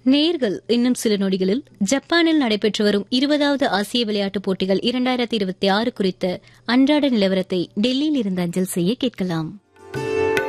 நேர்கள் இன்னும் சில நொடிகளில் ஜப்பானில் நடைபெற்று வரும் 20வது ஆசிய விளையாட்டுப் போட்டிகள் 2026 குறித்த அன்றாட நிலவரத்தை டெல்லியில் இருந்து அஞ்சல் செய்ய கேட்கலாம்.